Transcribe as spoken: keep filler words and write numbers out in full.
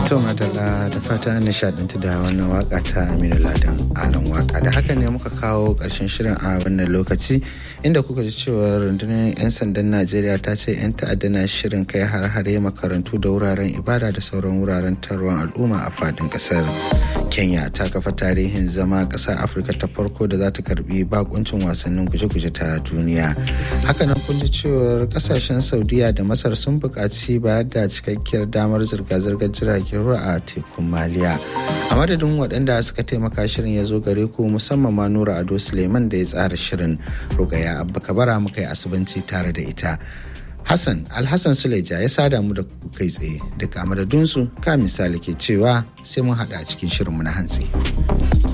To madalla da fata an nishadantu da wannan waka ta Aminu Ladan Alan Waka. Da haka ne muka kawo ƙarshen shirin a wannan lokaci inda kuka ji cewa rundunar 'yan sandan Najeriya ta ce 'yan ta'adda na shirin kai har-hare makarantu da wuraren ibada da sauran wuraren taruwan al'umma a fadin ƙasar. Kenya ta kafa tarihin zama ƙasar Afirka ta farko da za ta karbi bakuncin wasannin guje-guje ta duniya. Hakanan kun ji cewar ƙasashen Saudiya da Masar sun buƙaci bayar da cikakkiyar damar zirga-zirgar jiragen ruwa a tekun Maliya. A madadin waɗanda suka taimaka shirin ya zo gare ku musamman ma Nura Ado Suleiman da ya tsara shirin. Rugaya Abba Kabara muka yi asubanci tare da ita. Hassan Alhassan Suleja ya sada mu da ku kai tsaye daga madadinsu ka misali ke cewa sai mun haɗa a cikin shirinmu na hantsi.